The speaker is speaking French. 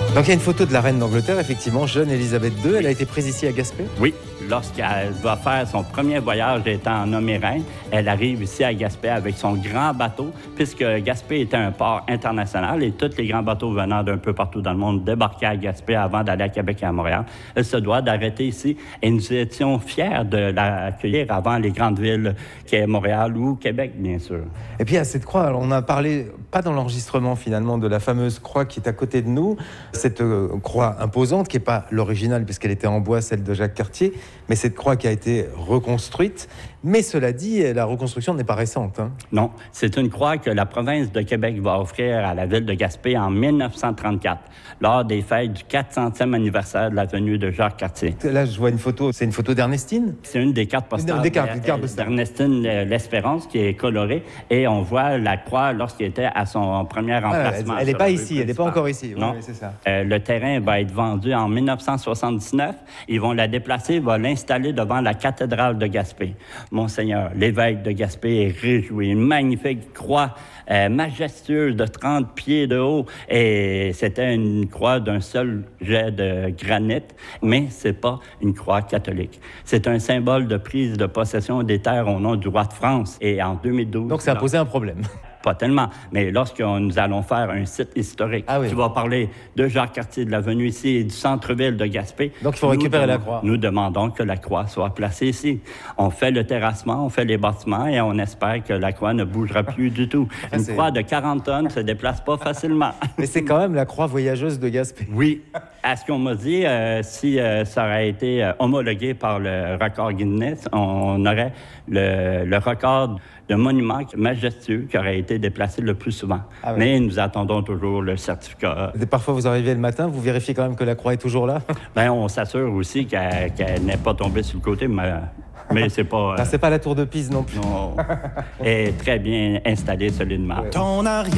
Donc il y a une photo de la reine d'Angleterre, effectivement, jeune Élisabeth II. Elle a été prise ici à Gaspé? Oui, lorsqu'elle va faire son premier voyage étant nommée reine, elle arrive ici à Gaspé avec son grand bateau, puisque Gaspé était un port international et tous les grands bateaux venant d'un peu partout dans le monde débarquaient à Gaspé avant d'aller à Québec et à Montréal. Elle se doit d'arrêter ici et nous étions fiers de l'accueillir avant les grandes villes qu'est Montréal ou Québec, bien sûr. Et puis à cette croix, alors, on a parlé, pas dans l'enregistrement finalement, de la fameuse croix qui est à côté de nous, cette croix imposante qui n'est pas l'originale puisqu'elle était en bois, celle de Jacques Cartier, mais cette croix qui a été reconstruite. Mais cela dit, la reconstruction n'est pas récente. Hein. Non, c'est une croix que la province de Québec va offrir à la ville de Gaspé en 1934, lors des fêtes du 400e anniversaire de la venue de Jacques Cartier. Là, je vois une photo, c'est une photo d'Ernestine? C'est une des cartes postales d'Ernestine l'Espérance qui est colorée et on voit la croix lorsqu'il était à son premier emplacement. Elle n'est pas ici, elle n'est pas encore ici. Non, oui, c'est ça. Le terrain va être vendu en 1979. Ils vont la déplacer, ils vont l'installer devant la cathédrale de Gaspé. Monseigneur, l'évêque de Gaspé est réjoui. Une magnifique croix majestueuse de 30 pieds de haut. Et c'était une croix d'un seul jet de granit, mais c'est pas une croix catholique. C'est un symbole de prise de possession des terres au nom du roi de France. Et en 2012... Donc ça a posé un problème. Pas tellement, mais lorsque nous allons faire un site historique, tu vas parler de Jacques Cartier, de la venue ici et du centre-ville de Gaspé. Donc il faut récupérer la croix. Nous demandons que la croix soit placée ici. On fait le terrassement, on fait les bâtiments et on espère que la croix ne bougera plus du tout. Une croix de 40 tonnes ne se déplace pas facilement. Mais c'est quand même la croix voyageuse de Gaspé. Oui. À ce qu'on m'a dit, si ça aurait été homologué par le record Guinness, on aurait le record de monument majestueux qui aurait été déplacé le plus souvent. Ah oui. Mais nous attendons toujours le certificat. Et parfois, vous arrivez le matin, vous vérifiez quand même que la croix est toujours là? Bien, on s'assure aussi qu'elle n'est pas tombée sur le côté, mais c'est pas... C'est pas la tour de Pise non plus. Non. Elle est très bien installée solidement. Ton